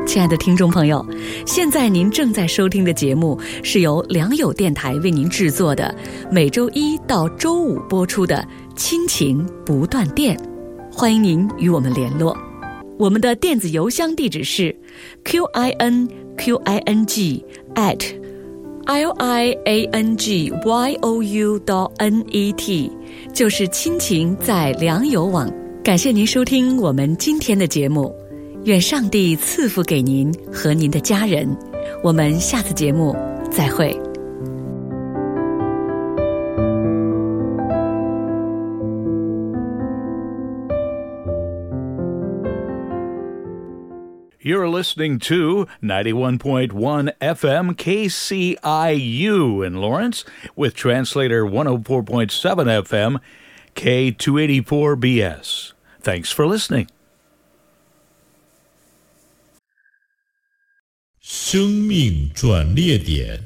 亲爱的听众朋友，现在您正在收听的节目是由良友电台为您制作的，每周一到周五播出的亲情不断电。欢迎您与我们联络，我们的电子邮箱地址是 QINQING@liangyou.net， 就是亲情在良友网。感谢您收听我们今天的节目，愿上帝赐福给您和您的家人。我们下次节目再会。 You're listening to 91.1 FM KCIU in Lawrence with translator 104.7 FM K284BS. Thanks for listening. 生命转捩点，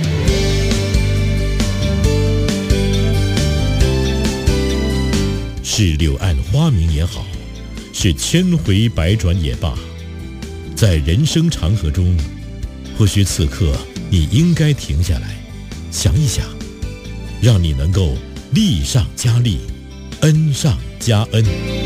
是柳暗花明也好，是千回百转也罢，在人生长河中，或许此刻你应该停下来，想一想，让你能够力上加力，恩上加恩。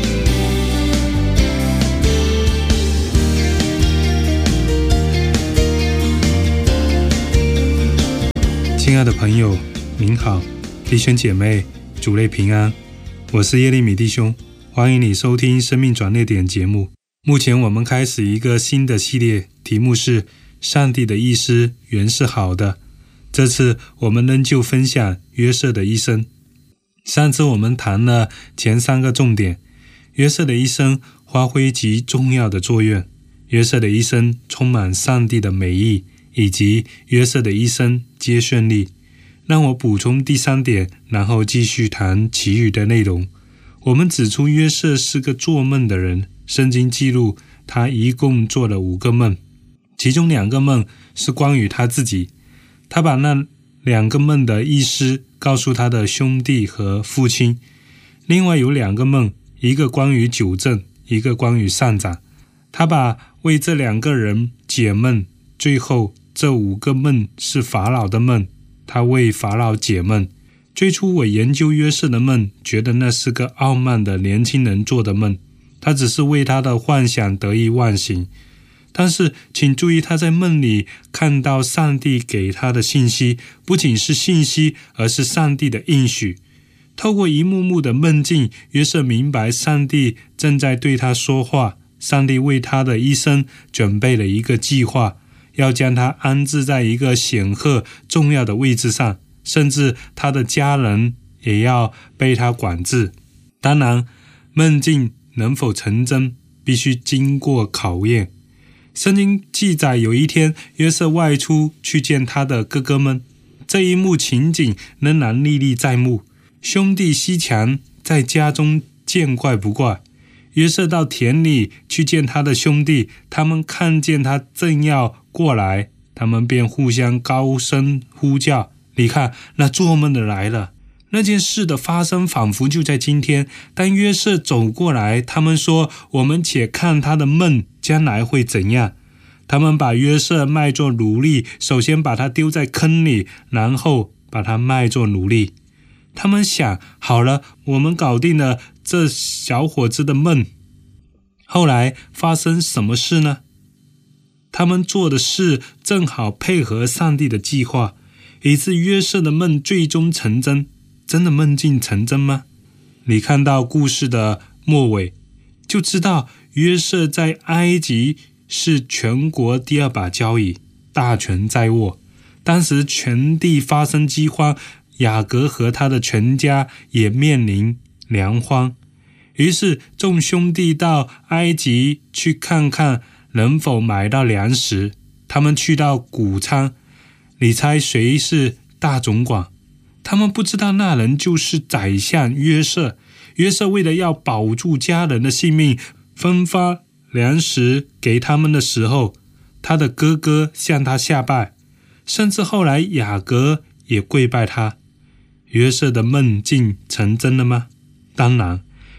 亲爱的朋友，您好，弟兄姐妹，主内平安，我是耶利米弟兄，欢迎你收听生命转捩点节目。目前我们开始一个新的系列，题目是上帝的意思原是好的。这次我们仍旧分享约瑟的一生。上次我们谈了前3个重点，约瑟的一生发挥极重要的作用，约瑟的一生充满上帝的美意，以及约瑟的一生皆顺利。让我补充第3点，然后继续谈其余的内容。我们指出约瑟是个做梦的人，圣经记录他一共做了5个梦，其中2个梦是关于他自己，他把那2个梦的意思告诉他的兄弟和父亲。另外有2个梦，一个关于九正，一个关于上长，他把为这2个人解梦。最后这5个梦是法老的梦，他为法老解梦。最初我研究约瑟的梦，觉得那是个傲慢的年轻人做的梦，他只是为他的幻想得意忘形。但是请注意，他在梦里看到上帝给他的信息，不仅是信息，而是上帝的应许。透过一幕幕的梦境，约瑟明白上帝正在对他说话，上帝为他的一生准备了一个计划，要将他安置在一个显赫重要的位置上，甚至他的家人也要被他管制。当然，梦境能否成真，必须经过考验。圣经记载，有一天约瑟外出去见他的哥哥们，这一幕情景仍然历历在目。兄弟西墙在家中见怪不怪，约瑟到田里去见他的兄弟，他们看见他正要过来，他们便互相高声呼叫，你看，那做梦的来了。那件事的发生仿佛就在今天。当约瑟走过来，他们说，我们且看他的梦将来会怎样。他们把约瑟卖作奴隶，首先把他丢在坑里，然后把他卖作奴隶。他们想，好了，我们搞定了这小伙子的梦。后来发生什么事呢？他们做的事正好配合上帝的计划，以致约瑟的梦最终成真。真的梦境成真吗？你看到故事的末尾，就知道约瑟在埃及是全国第2把交椅，大权在握。当时全地发生饥荒，雅各和他的全家也面临粮荒。于是众兄弟到埃及去看看能否买到粮食。他们去到谷仓，你猜谁是大总管？他们不知道那人就是宰相约瑟。约瑟为了要保住家人的性命，分发粮食给他们的时候，他的哥哥向他下拜，甚至后来雅各也跪拜他。约瑟的梦境成真了吗？当然，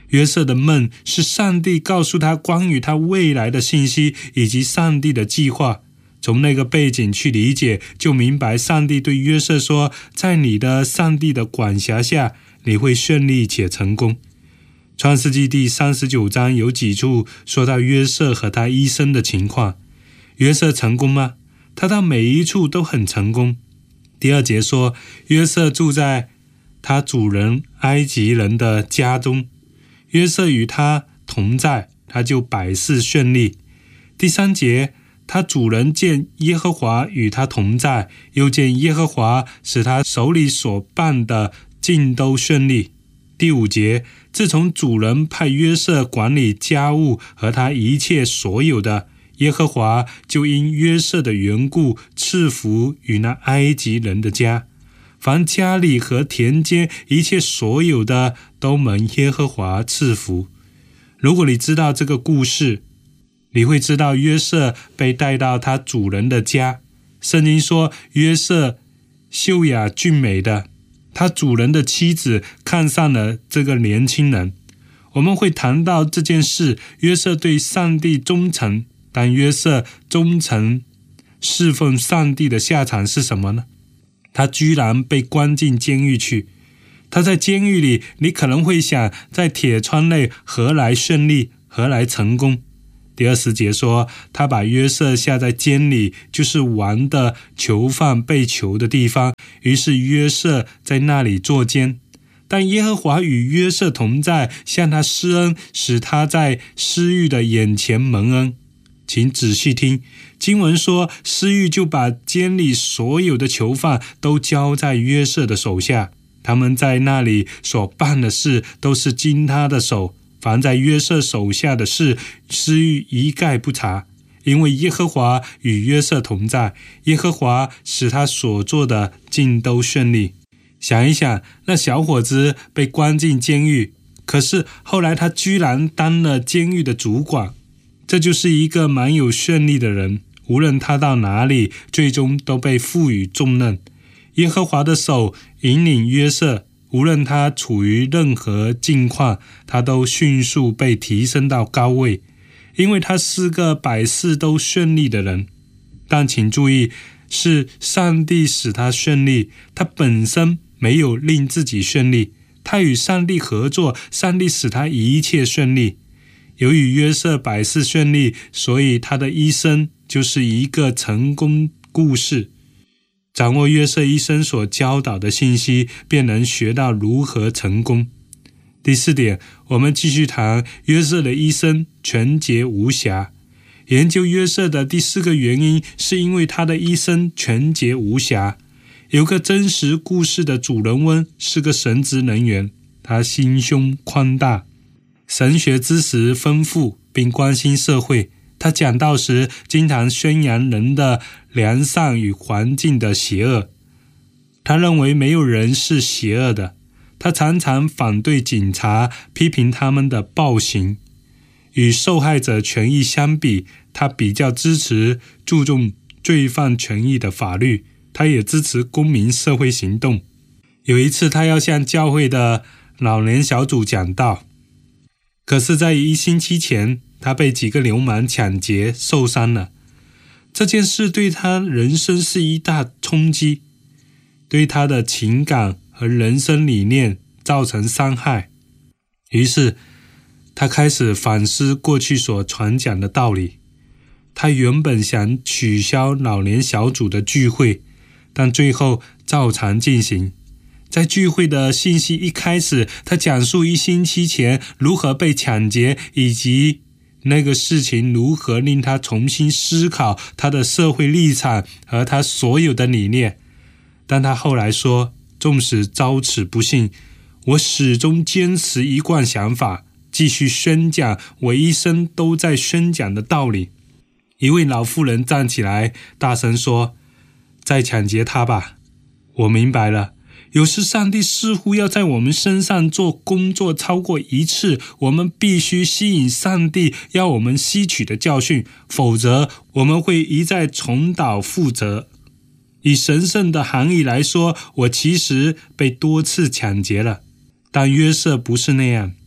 约瑟的梦是上帝告诉他关于他未来的信息以及上帝的计划。从那个背景去理解，就明白上帝对约瑟说，在你的上帝的管辖下，你会顺利且成功。创世纪第39章有几处说到约瑟和他一生的情况。约瑟成功吗？他到每一处都很成功。第2节说，约瑟住在他主人埃及人的家中，约瑟与他同在，他就百事顺利。第3节，他主人见耶和华与他同在，又见耶和华使他手里所办的尽都顺利。第5节，自从主人派约瑟管理家务和他一切所有的，耶和华就因约瑟的缘故赐福与那埃及人的家，凡家里和田间一切所有的都蒙耶和华赐福。如果你知道这个故事，你会知道约瑟被带到他主人的家。圣经说约瑟秀雅俊美的，他主人的妻子看上了这个年轻人。我们会谈到这件事，约瑟对上帝忠诚，但约瑟忠诚侍奉上帝的下场是什么呢？他居然被关进监狱去。他在监狱里，你可能会想，在铁窗内何来顺利，何来成功？第20节说，他把约瑟下在监里，就是王的囚犯被囚的地方，于是约瑟在那里坐监。但耶和华与约瑟同在，向他施恩，使他在施狱的眼前蒙恩。请仔细听，经文说，施狱就把监里所有的囚犯都交在约瑟的手下，他们在那里所办的事都是经他的手，凡在约瑟手下的事，施狱一概不查，因为耶和华与约瑟同在，耶和华使他所做的尽都顺利。想一想，那小伙子被关进监狱，可是后来他居然当了监狱的主管，这就是一个蛮有顺利的人。无论他到哪里，最终都被赋予重任。耶和华的手引领约瑟，无论他处于任何境况，他都迅速被提升到高位，因为他是个百事都顺利的人。但请注意，是上帝使他顺利，他本身没有令自己顺利，他与上帝合作，上帝使他一切顺利。由于约瑟百事顺利，所以他的一生就是一个成功故事。掌握约瑟一生所教导的信息，便能学到如何成功。第4点，我们继续谈约瑟的一生纯洁无瑕。研究约瑟的第4个原因，是因为他的一生纯洁无瑕。有个真实故事的主人翁是个神职人员，他心胸宽大，神学知识丰富，并关心社会。他讲道时经常宣扬人的良善与环境的邪恶。他认为没有人是邪恶的。他常常反对警察，批评他们的暴行。与受害者权益相比，他比较支持注重罪犯权益的法律，他也支持公民社会行动。有一次，他要向教会的老年小组讲道，可是在1星期前，他被几个流氓抢劫受伤了。这件事对他人生是一大冲击，对他的情感和人生理念造成伤害。于是他开始反思过去所传讲的道理。他原本想取消老年小组的聚会，但最后照常进行。在聚会的信息一开始，他讲述1星期前如何被抢劫，以及那个事情如何令他重新思考他的社会立场和他所有的理念。但他后来说，纵使遭此不幸，我始终坚持一贯想法，继续宣讲我一生都在宣讲的道理。一位老妇人站起来大声说，再抢劫他吧，我明白了，有时上帝似乎要在我们身上做工作超过1次，我们必须吸引上帝要我们吸取的教训，否则我们会一再重蹈覆辙。以神圣的含义来说，我其实被多次抢劫了，但约瑟不是那样。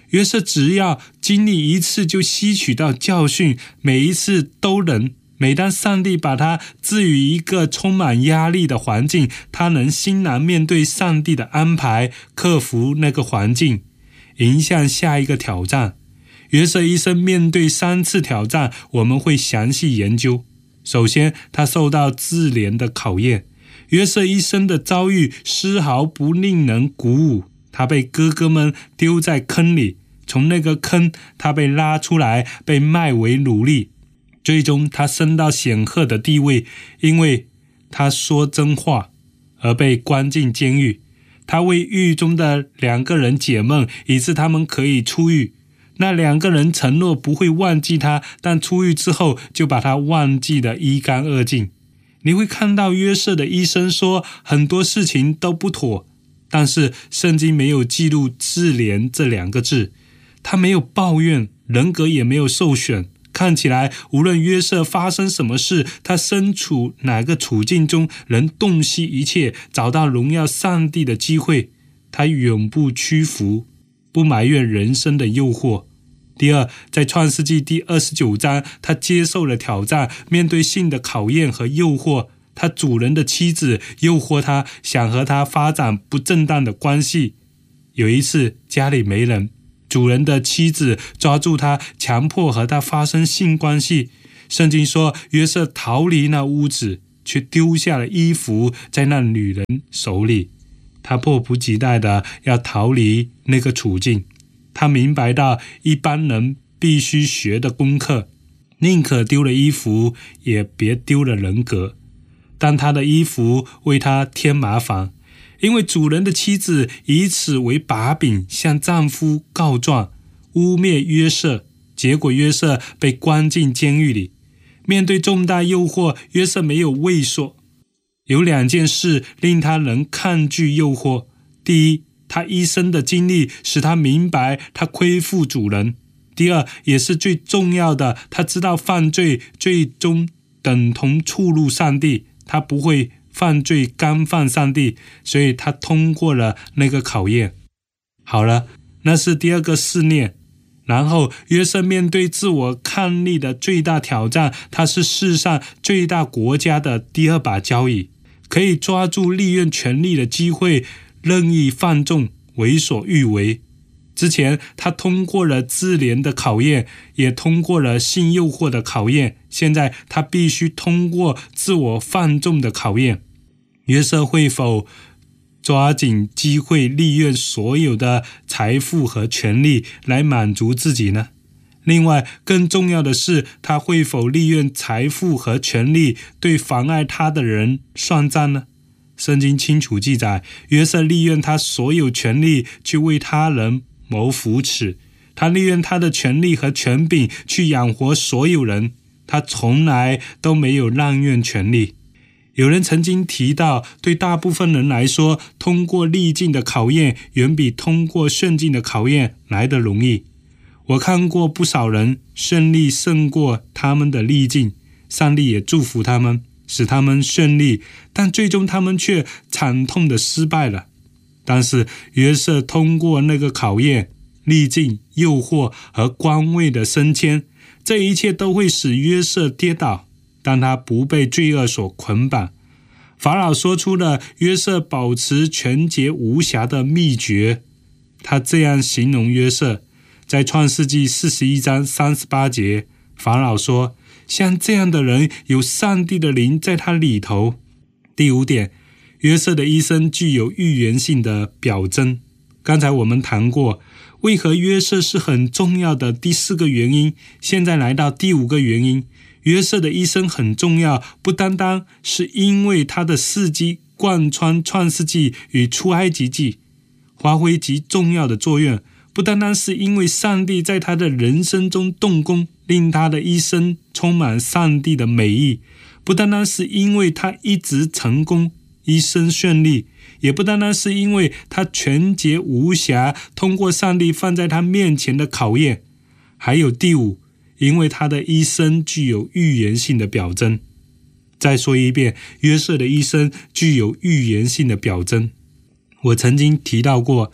约瑟只要经历一次就吸取到教训，每一次都能。每当上帝把他置于一个充满压力的环境，他能欣然面对上帝的安排，克服那个环境，迎向下一个挑战。约瑟一生面对3次挑战，我们会详细研究。首先，他受到自怜的考验。约瑟一生的遭遇丝毫不令人鼓舞，他被哥哥们丢在坑里，从那个坑他被拉出来，被卖为奴隶。最终他升到显赫的地位，因为他说真话而被关进监狱。他为狱中的2个人解梦，以致他们可以出狱。那2个人承诺不会忘记他，但出狱之后就把他忘记得一干二净。你会看到约瑟的医生说很多事情都不妥，但是圣经没有记录自怜这2个字。他没有抱怨，人格也没有受损。看起来无论约瑟发生什么事，他身处哪个处境中，能洞悉一切，找到荣耀上帝的机会。他永不屈服，不埋怨人生的诱惑。第二，在创世纪第29章，他接受了挑战，面对性的考验和诱惑。他主人的妻子诱惑他，想和他发展不正当的关系。有一次家里没人，主人的妻子抓住他，强迫和他发生性关系。圣经说约瑟逃离那屋子，却丢下了衣服在那女人手里。他迫不及待的要逃离那个处境。他明白到一般人必须学的功课，宁可丢了衣服也别丢了人格。但他的衣服为他添麻烦，因为主人的妻子以此为把柄向丈夫告状，污蔑约瑟，结果约瑟被关进监狱里。面对重大诱惑，约瑟没有畏缩。有2件事令他能抗拒诱惑。第一，他一生的经历使他明白他亏负主人。第二，也是最重要的，他知道犯罪最终等同触怒上帝，他不会犯罪干犯上帝，所以他通过了那个考验。好了，那是第2个试炼。然后约瑟面对自我抗力的最大挑战，他是世上最大国家的第2把交椅，可以抓住利用权力的机会，任意放纵，为所欲为。之前他通过了自怜的考验，也通过了性诱惑的考验，现在他必须通过自我放纵的考验。约瑟会否抓紧机会，利用所有的财富和权力来满足自己呢？另外，更重要的是，他会否利用财富和权力对妨碍他的人算账呢？圣经清楚记载，约瑟利用他所有权力去为他人谋福祉，他利用他的权力和权柄去养活所有人，他从来都没有滥用权力。有人曾经提到，对大部分人来说，通过逆境的考验远比通过顺境的考验来得容易。我看过不少人顺利胜过他们的逆境，上帝也祝福他们，使他们顺利，但最终他们却惨痛的失败了。但是约瑟通过那个考验，逆境、诱惑和官位的升迁，这一切都会使约瑟跌倒，但他不被罪恶所捆绑。法老说出了约瑟保持纯洁无瑕的秘诀，他这样形容约瑟，在创世纪41章38节，法老说，像这样的人有上帝的灵在他里头。第5点，约瑟的一生具有预言性的表征。刚才我们谈过，为何约瑟是很重要的第4个原因，现在来到第5个原因。约瑟的一生很重要，不单单是因为他的事迹贯穿创世纪与出埃及记，发挥极重要的作用，不单单是因为上帝在他的人生中动工，令他的一生充满上帝的美意，不单单是因为他一直成功，一生顺利，也不单单是因为他纯洁无瑕，通过上帝放在他面前的考验。还有第5，因为他的一生具有预言性的表征。再说一遍，约瑟的一生具有预言性的表征。我曾经提到过，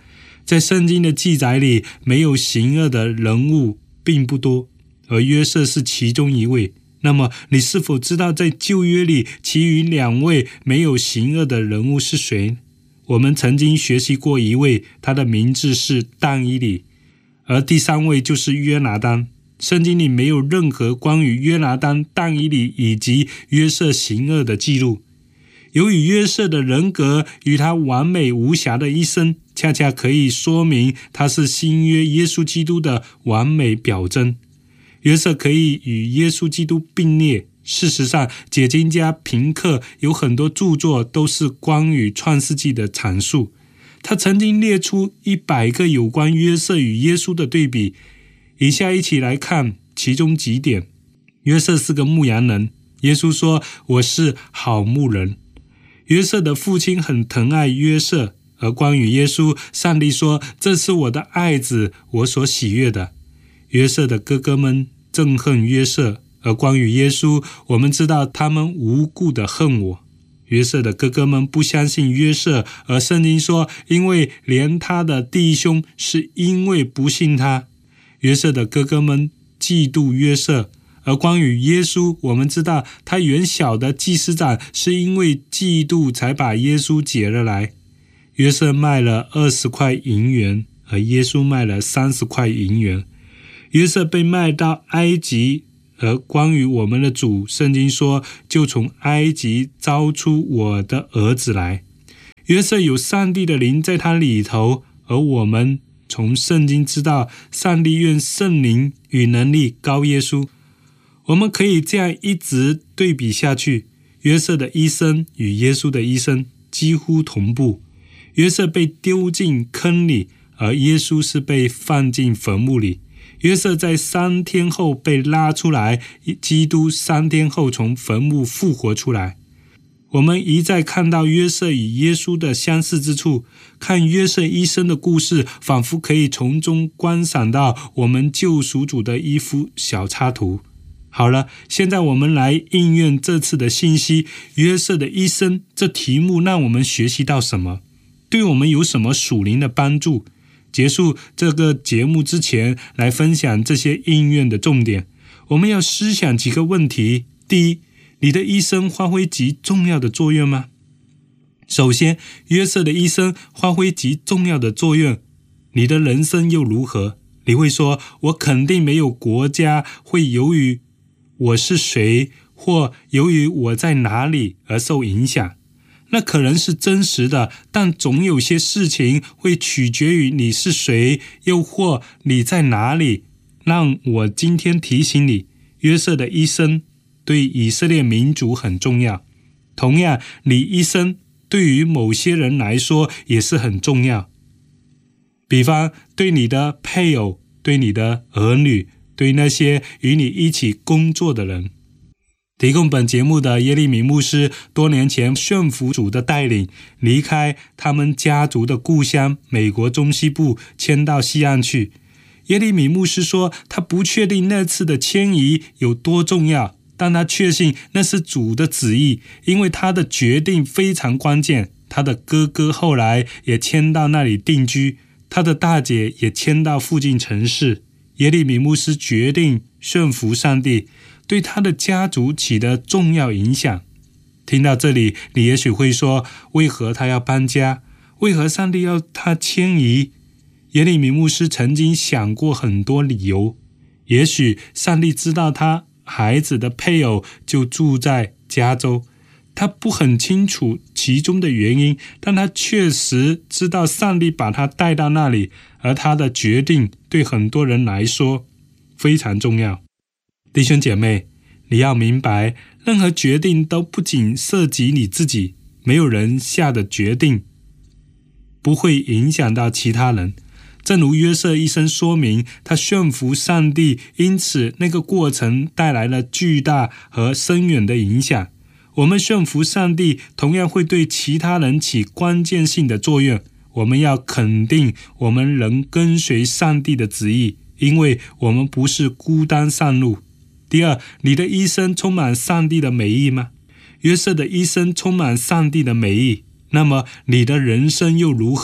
在圣经的记载里，没有行恶的人物并不多，而约瑟是其中一位。那么你是否知道在旧约里其余2位没有行恶的人物是谁？我们曾经学习过一位，他的名字是但以理，而第3位就是约拿单。圣经里没有任何关于约拿单、但以理以及约瑟行恶的记录。由于约瑟的人格与他完美无瑕的一生，恰恰可以说明他是新约耶稣基督的完美表征。约瑟可以与耶稣基督并列。事实上，解经家平克有很多著作都是关于创世纪的阐述。他曾经列出100个有关约瑟与耶稣的对比，以下一起来看其中几点。约瑟是个牧羊人，耶稣说我是好牧人。约瑟的父亲很疼爱约瑟，而关于耶稣，上帝说这是我的爱子，我所喜悦的。约瑟的哥哥们憎恨约瑟，而关于耶稣，我们知道他们无故的恨我。约瑟的哥哥们不相信约瑟，而圣经说因为连他的弟兄是因为不信他。约瑟的哥哥们嫉妒约瑟，而关于耶稣，我们知道他原小的祭司长是因为嫉妒才把耶稣解了来。约瑟卖了20块银元，而耶稣卖了30块银元。约瑟被卖到埃及，而关于我们的主，圣经说就从埃及招出我的儿子来。约瑟有上帝的灵在他里头，而我们从圣经知道上帝愿圣灵与能力高耶稣。我们可以这样一直对比下去，约瑟的一生与耶稣的一生几乎同步。约瑟被丢进坑里，而耶稣是被放进坟墓里。约瑟在3天后被拉出来，基督3天后从坟墓复活出来。我们一再看到约瑟与耶稣的相似之处，看约瑟一生的故事，仿佛可以从中观赏到我们救赎主的一幅小插图。好了，现在我们来应用这次的信息，约瑟的一生这题目让我们学习到什么？对我们有什么属灵的帮助？结束这个节目之前，来分享这些应用的重点。我们要思想几个问题。第一，你的一生发挥极重要的作用吗？首先，约瑟的一生发挥极重要的作用，你的人生又如何？你会说，我肯定没有国家会由于我是谁，或由于我在哪里而受影响。那可能是真实的，但总有些事情会取决于你是谁，又或你在哪里。让我今天提醒你，约瑟的一生对以色列民族很重要。同样，你一生对于某些人来说也是很重要。比方，对你的配偶，对你的儿女，对那些与你一起工作的人。提供本节目的耶利米牧师多年前顺服主的带领，离开他们家族的故乡美国中西部，迁到西岸去。耶利米牧师说，他不确定那次的迁移有多重要，但他确信那是主的旨意，因为他的决定非常关键。他的哥哥后来也迁到那里定居，他的大姐也迁到附近城市。耶利米牧师决定顺服上帝，对他的家族起了重要影响。听到这里，你也许会说，为何他要搬家？为何上帝要他迁移？耶利米牧师曾经想过很多理由。也许上帝知道他孩子的配偶就住在加州，他不很清楚其中的原因，但他确实知道上帝把他带到那里，而他的决定对很多人来说非常重要。弟兄姐妹，你要明白，任何决定都不仅涉及你自己，没有人下的决定不会影响到其他人。正如约瑟一生说明，他顺服上帝，因此那个过程带来了巨大和深远的影响。我们顺服上帝，同样会对其他人起关键性的作用。我们要肯定我们能跟随上帝的旨意，因为我们不是孤单上路。第二，你的一生充满上帝的美意吗？约瑟的一生充满上帝的美意，那么你的人生又如何？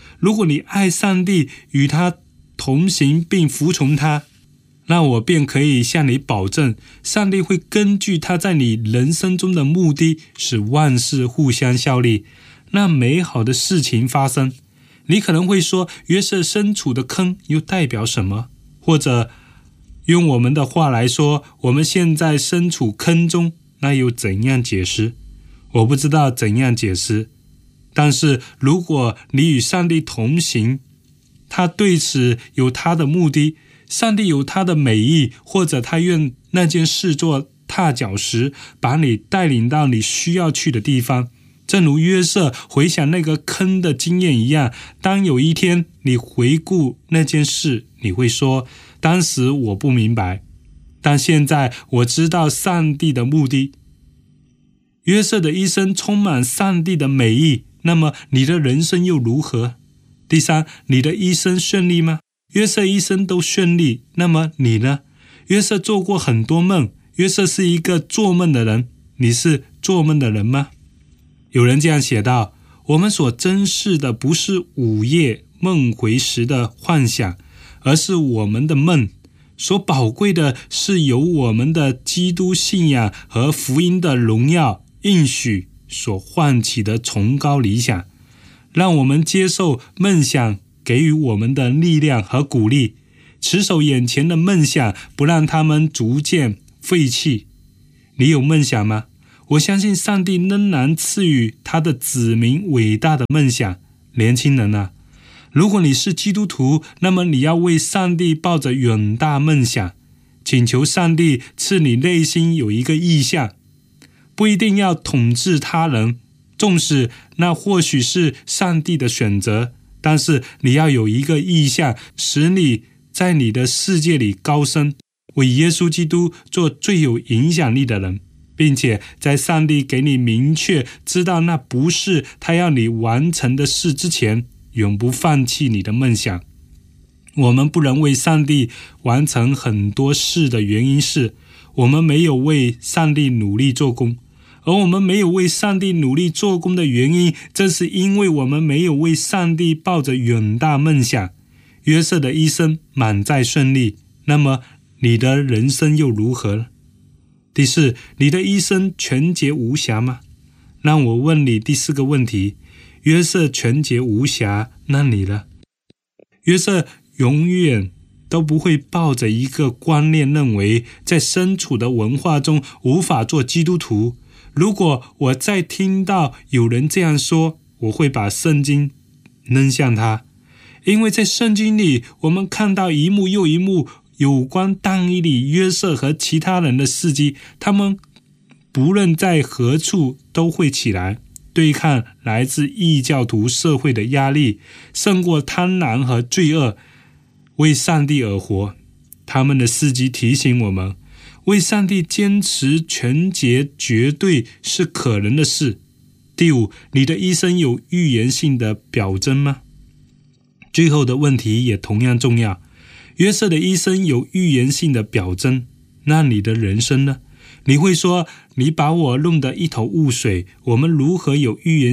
如果你爱上帝，与他同行并服从他，那我便可以向你保证，上帝会根据他在你人生中的目的，使万事互相效力，让美好的事情发生。你可能会说，约瑟身处的坑又代表什么？或者用我们的话来说，我们现在身处坑中，那又怎样解释？我不知道怎样解释，但是如果你与上帝同行，他对此有他的目的，上帝有他的美意，或者他愿那件事做踏脚石，把你带领到你需要去的地方。正如约瑟回想那个坑的经验一样，当有一天你回顾那件事，你会说，当时我不明白，但现在我知道上帝的目的。约瑟的一生充满上帝的美意，那么你的人生又如何？第三，你的一生顺利吗？约瑟一生都顺利，那么你呢？约瑟做过很多梦，约瑟是一个做梦的人，你是做梦的人吗？有人这样写道，我们所珍视的不是午夜梦回时的幻想，而是我们的梦。所宝贵的是由我们的基督信仰和福音的荣耀应许所唤起的崇高理想。让我们接受梦想给予我们的力量和鼓励，持守眼前的梦想，不让他们逐渐废弃。你有梦想吗？我相信上帝仍然赐予他的子民伟大的梦想。年轻人啊，如果你是基督徒，那么你要为上帝抱着远大梦想，请求上帝赐你内心有一个意向，不一定要统治他人，纵使那或许是上帝的选择，但是你要有一个意向，使你在你的世界里高升，为耶稣基督做最有影响力的人，并且在上帝给你明确知道那不是他要你完成的事之前，永不放弃你的梦想。我们不能为上帝完成很多事的原因是，我们没有为上帝努力做工，而我们没有为上帝努力做工的原因，正是因为我们没有为上帝抱着远大梦想。约瑟的一生满载顺利，那么你的人生又如何呢？第四，你的一生全节无瑕吗？让我问你第四个问题，约瑟全节无瑕，那你呢？约瑟永远都不会抱着一个观念认为在身处的文化中无法做基督徒。如果我再听到有人这样说，我会把圣经扔向他，因为在圣经里我们看到一幕又一幕有关但以理、约瑟和其他人的事迹，他们不论在何处都会起来对抗来自异教徒社会的压力，胜过贪婪和罪恶，为上帝而活。他们的事迹提醒我们，为上帝坚持全节绝对是可能的事。第五，你的一生有预言性的表征吗？最后的问题也同样重要，约瑟的一生有预言性的表征，那你的人生呢？你会说，你把我弄得一头雾水，我们如何有预言